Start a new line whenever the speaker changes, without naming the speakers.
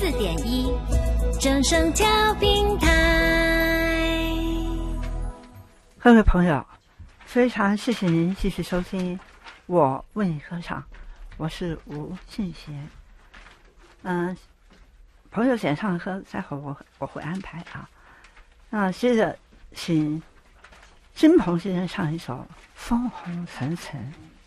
94.1正声调频台。
各位朋友，非常谢谢您继续收听我为你歌唱，我是吴信贤。朋友点唱歌，待会儿我会安排啊。那接着请金鹏先生唱一首《风红尘尘》。